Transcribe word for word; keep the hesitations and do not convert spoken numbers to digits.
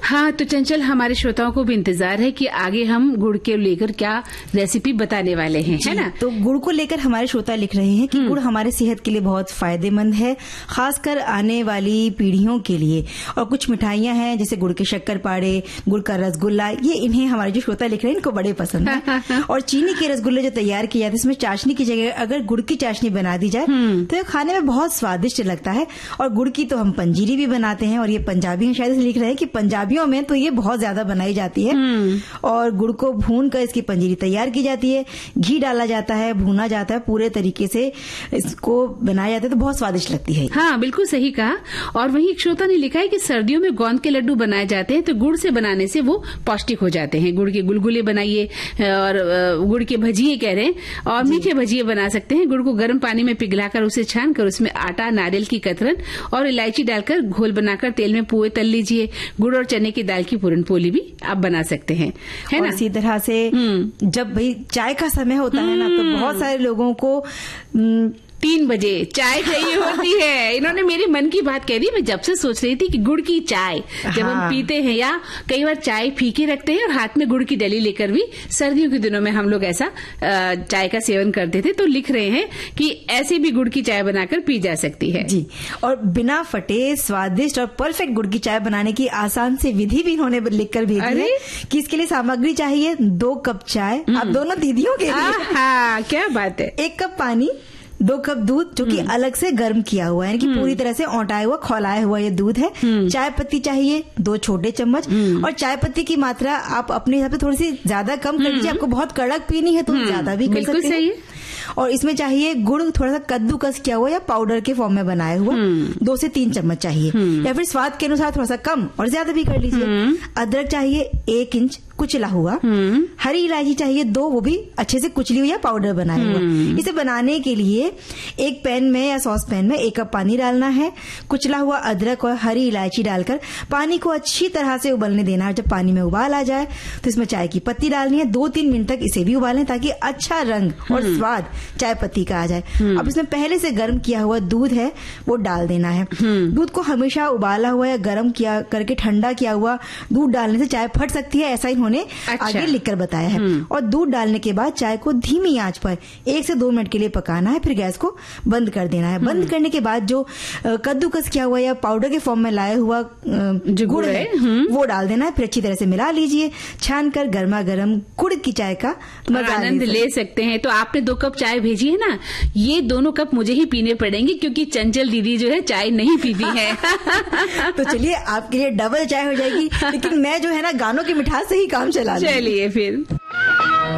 हाँ, तो चंचल, हमारे श्रोताओं को भी इंतजार है कि आगे हम गुड़ के लेकर क्या रेसिपी बताने वाले हैं, है ना? तो गुड़ को लेकर हमारे श्रोता लिख रहे हैं कि गुड़ हमारे सेहत के लिए बहुत फायदेमंद है, खासकर आने वाली पीढ़ियों के लिए। और कुछ मिठाइयां हैं जैसे गुड़ के शक्करपारे, गुड़ का रसगुल्ला, ये इन्हें हमारे जो श्रोता लिख रहे हैं इनको बड़े पसंद है। और चीनी के रसगुल्ले जो तैयार किए जाते हैं इसमें चाशनी की जगह अगर गुड़ की चाशनी बना दी जाए तो ये खाने में बहुत स्वादिष्ट लगता है। और गुड़ की तो हम पंजीरी भी बनाते हैं, और ये पंजाबी हैं शायद लिख रहे हैं कि पंजाबियों में तो ये बहुत ज्यादा बनाई जाती है। और गुड़ को भून कर इसकी पंजीरी तैयार की जाती है, घी डाला जाता है, भूना जाता है, पूरे तरीके से इसको बनाया जाता है, तो बहुत स्वादिष्ट लगती है। हाँ, बिल्कुल सही कहा। और वहीं एक श्रोता ने लिखा है कि सर्दियों में गोंद के लड्डू बनाए जाते हैं तो गुड़ से बनाने से वो पौष्टिक हो जाते हैं। गुड़ के गुलगुले बनाइए और गुड़ के भजिए कह रहे हैं, और मीठे भजिए बना सकते हैं। गुड़ को गर्म पानी में पिघलाकर उसे छान कर उसमें आटा, नारियल की कतरन और इलायची डालकर घोल बनाकर तेल में पुए तल लीजिए। गुड़ और चने की दाल की पूरन पोली भी आप बना सकते हैं, है ना? इसी तरह से जब भाई चाय का समय होता है ना, तो बहुत सारे लोगों को तीन बजे चाय चाहिए होती है। इन्होंने मेरे मन की बात कह दी। मैं जब से सोच रही थी कि गुड़ की चाय जब हाँ। हम पीते हैं, या कई बार चाय फीकी रखते हैं और हाथ में गुड़ की डली लेकर भी सर्दियों के दिनों में हम लोग ऐसा चाय का सेवन करते थे, तो लिख रहे हैं कि ऐसे भी गुड़ की चाय बनाकर पी जा सकती है जी। और बिना फटे स्वादिष्ट और परफेक्ट गुड़ की चाय बनाने की आसान से विधि भी इन्होंने लिखकर भेजी है कि इसके लिए सामग्री चाहिए दो कप चाय, आप दोनों दीदियों के लिए। हाँ, क्या बात है। एक कप पानी, दो कप दूध जो कि अलग से गर्म किया हुआ है, यानी कि पूरी तरह से औटाया हुआ, खौलाया हुआ ये दूध है। चाय पत्ती चाहिए दो छोटे चम्मच, और चाय पत्ती की मात्रा आप अपने हिसाब से थोड़ी सी ज्यादा कम कर लीजिए। आपको बहुत कड़क पीनी है तो ज्यादा भी कर सकते हैं। और इसमें चाहिए गुड़ थोड़ा सा कद्दूकस किया हुआ या पाउडर के फॉर्म में बनाया हुआ, दो से तीन चम्मच चाहिए, या फिर स्वाद के अनुसार थोड़ा सा कम और ज्यादा भी कर लीजिए। अदरक चाहिए एक इंच कुचला हुआ, हरी इलायची चाहिए दो, वो भी अच्छे से कुचली हुई या पाउडर बनाया हुआ। इसे बनाने के लिए एक पैन में या सॉस पैन में एक कप पानी डालना है, कुचला हुआ अदरक और हरी इलायची डालकर पानी को अच्छी तरह से उबलने देना है। जब पानी में उबाल आ जाए तो इसमें चाय की पत्ती डालनी है, दो तीन मिनट तक इसे भी उबालें ताकि अच्छा रंग और स्वाद चाय पत्ती का आ जाए। अब इसमें पहले से गर्म किया हुआ दूध है वो डाल देना है। दूध को हमेशा उबाला हुआ या गर्म किया करके ठंडा किया हुआ दूध डालने से चाय फट सकती है, ऐसा इन्होंने अच्छा। आगे लिखकर बताया है। और दूध डालने के बाद चाय को धीमी आंच पर एक से दो मिनट के लिए पकाना है, फिर गैस को बंद कर देना है। बंद करने के बाद जो कद्दूकस किया हुआ या पाउडर के फॉर्म में लाया हुआ जो गुड़ है वो डाल देना है, फिर अच्छी तरह से मिला लीजिए। छान कर गर्मा गर्म गुड़ की चाय का मजा आनंद ले सकते हैं। तो आपने दो कप चाय भेजी है ना, ये दोनों कप मुझे ही पीने पड़ेंगे क्योंकि चंचल दीदी जो है चाय नहीं पीती है। तो चलिए आपके लिए डबल चाय हो जाएगी, लेकिन मैं जो है ना गानों की मिठास से ही काम चला। चलिए फिर।